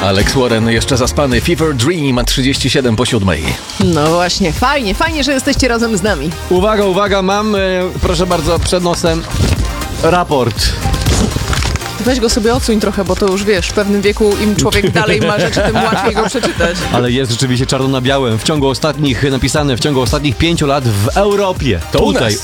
Alex Warren jeszcze zaspany. Fever Dream 37 po 7. No właśnie, fajnie, że jesteście razem z nami. Uwaga, mam, proszę bardzo, przed nosem raport. Weź go sobie odsuń trochę, bo to już wiesz, w pewnym wieku im człowiek dalej ma rzeczy, tym łatwiej go przeczytać. Ale jest rzeczywiście czarno na białym. Napisane w ciągu ostatnich 5 lat w Europie. To u nas.